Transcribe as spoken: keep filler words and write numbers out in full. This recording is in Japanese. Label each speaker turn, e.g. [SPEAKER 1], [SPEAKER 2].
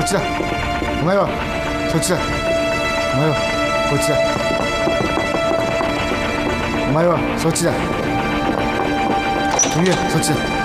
[SPEAKER 1] っちだ。お前はそっちだ。お前はこっちだ。お前はそっちだ。君はそっちだ。